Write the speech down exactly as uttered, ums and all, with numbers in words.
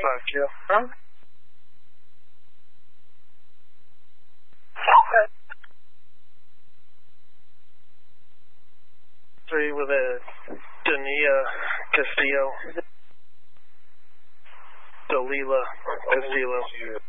Fuck you. Huh? Three with a Dania Castillo. Dalila Castillo.